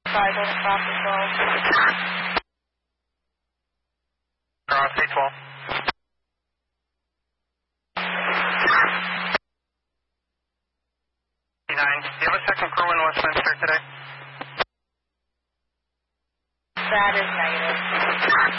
Sorry, going to cross as well. Cross 812. Do you have a second crew in Westminster today? That is negative.